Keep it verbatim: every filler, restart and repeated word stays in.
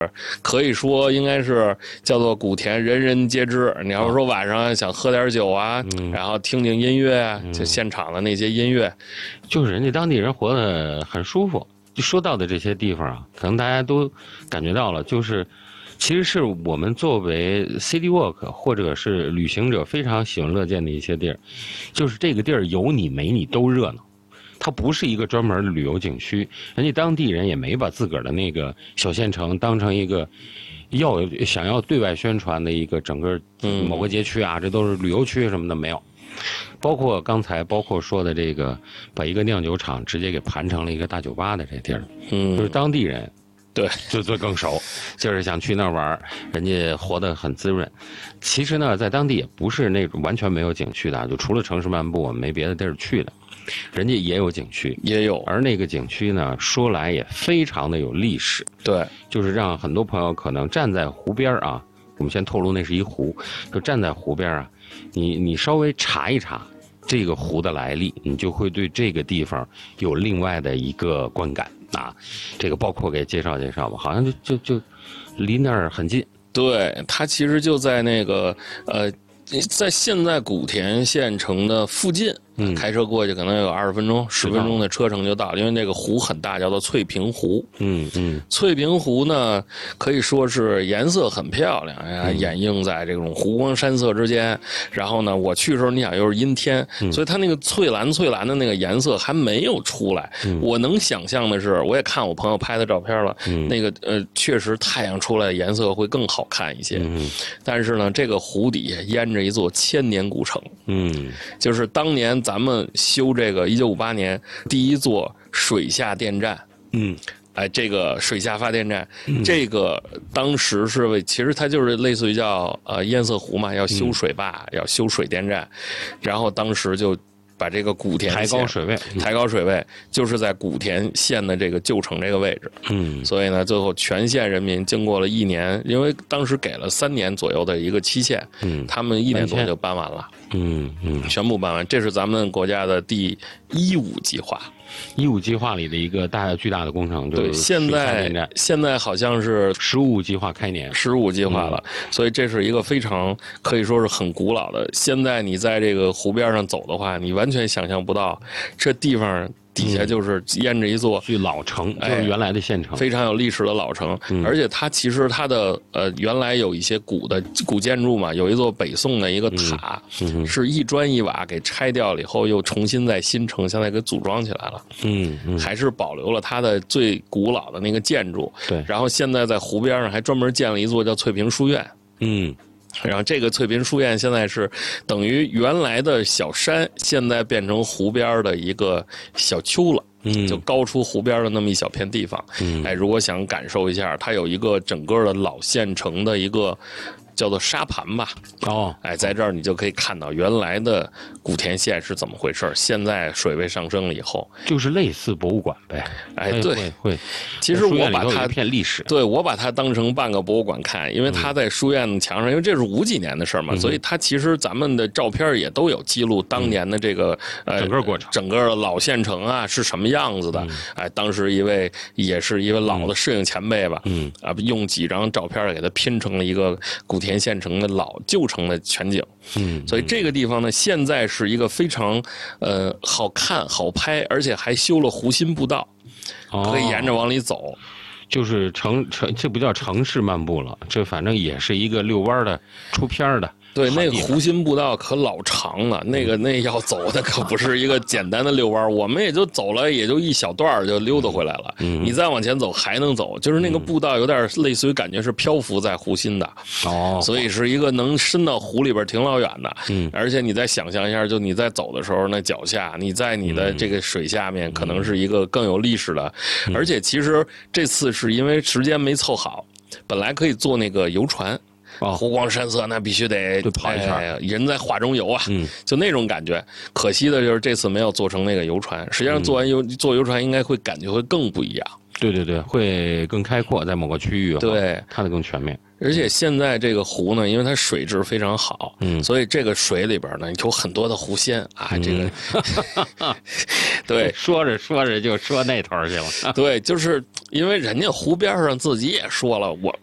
可以说应该是叫做古田人人皆知。你要说晚上想喝点酒啊，嗯、然后听听音乐啊，就现场的那些音乐， 嗯、就是人家当地人活得很舒服。就说到的这些地方啊，可能大家都感觉到了，就是其实是我们作为 city walk 或者是旅行者非常喜闻乐见的一些地儿，就是这个地儿有你没你都热闹。它不是一个专门的旅游景区，人家当地人也没把自个儿的那个小县城当成一个要想要对外宣传的一个整个某个街区啊，这都是旅游区什么的没有。包括刚才包括说的这个，把一个酿酒厂直接给盘成了一个大酒吧的这地儿，嗯，就是当地人。 对， 就最更熟，就是想去那儿玩，人家活得很滋润。其实呢，在当地也不是那种完全没有景区的，就除了城市漫步，我们没别的地儿去的。人家也有景区， 也有， 而那个景区呢，说来也非常的有历史。 对， 就是让很多朋友可能站在湖边啊，我们先透露那是一湖，就站在湖边啊，你你稍微查一查这个湖的来历，你就会对这个地方有另外的一个观感。啊，这个包括给介绍介绍吧，好像就就就离那儿很近。 对，它其实就在那个呃，在现在古田县城的附近，嗯，开车过去可能有二十分钟、十分钟的车程就到了，因为那个湖很大，叫做翠屏湖。 嗯嗯， 翠屏湖呢，可以说是颜色很漂亮呀，嗯、掩映在这种湖光山色之间。然后呢，我去的时候，你想又是阴天，嗯、所以它那个翠蓝翠蓝的那个颜色还没有出来。嗯、我能想象的是，我也看我朋友拍的照片了，嗯、那个呃，确实太阳出来的颜色会更好看一些。嗯、但是呢，这个湖底下淹着一座千年古城。嗯，就是当年咱们修这个一九五八年第一座水下电站。嗯。哎，这个水下发电站，嗯、这个当时是为，其实它就是类似于叫呃堰塞湖嘛，要修水坝，嗯、要修水电站，然后当时就把这个古田抬高水位， 嗯、抬高水位，就是在古田县的这个旧城这个位置。嗯，所以呢，最后全县人民经过了一年，因为当时给了三年左右的一个期限，嗯，他们一年多就办完了。嗯嗯，全部办完，这是咱们国家的第一五计划。 一五计划里的一个大巨大的工程， 对，现在现在好像是十五计划开年， 十五计划了，嗯、所以这是一个非常可以说是很古老的。现在你在这个湖边上走的话，你完全想象不到这地方底下就是淹着一座巨老城，就是原来的县城， 非常有历史的老城。嗯、而且它其实它的呃原来有一些古的古建筑嘛，有一座北宋的一个塔，嗯、是一砖一瓦给拆掉了以后，又重新在新城现在给组装起来了。嗯，嗯还是保留了它的最古老的那个建筑。 对， 然后现在在湖边上还专门建了一座叫翠屏书院。嗯。然后这个翠屏书院现在是等于原来的小山，现在变成湖边的一个小丘了。嗯，就高出湖边的那么一小片地方。嗯，哎，如果想感受一下，它有一个整个的老县城的一个叫做沙盘吧。哦，哎，在这儿你就可以看到原来的古田县是怎么回事，现在水位上升了以后， 就是类似博物馆呗。 哎，对， 会会。 其实我把它一片历史， 对我把它当成半个博物馆看，因为它在书院墙上，因为这是五几年的事嘛，嗯、所以它其实咱们的照片也都有记录当年的这个、 嗯、呃整个过程， 整个老县城啊是什么样子的。嗯、哎，当时一位也是一位老的摄影前辈吧，嗯啊，用几张照片给它拼成了一个古田县城的老旧城的全景。嗯，所以这个地方呢，现在是一个非常呃好看、好拍，而且还修了湖心步道，哦、可以沿着往里走。 就是城城，这不叫城市漫步了，这反正也是一个遛弯的、出片的。 对，那个湖心步道可老长了，那个那要走的可不是一个简单的遛弯，我们也就走了，也就一小段就溜达回来了。嗯，你再往前走还能走，就是那个步道有点类似于感觉是漂浮在湖心的。哦，所以是一个能伸到湖里边挺老远的。嗯，而且你再想象一下，就你在走的时候，那脚下，你在你的这个水下面，可能是一个更有历史的。嗯、而且其实这次是因为时间没凑好，本来可以坐那个游船。哦、湖光山色，那必须得跑一圈、哎， 人在画中游啊，嗯，就那种感觉。可惜的就是这次没有做成那个游船。实际上做完游、嗯、坐游船应该会感觉会更不一样。 对对对，会更开阔，在某个区域， 对， 看得更全面。 而且现在这个湖呢，因为它水质非常好， 嗯， 所以这个水里边呢有很多的湖鲜啊，嗯、这个，对， 说着说着就说那头去了。 对，就是因为人家湖边上自己也说了，我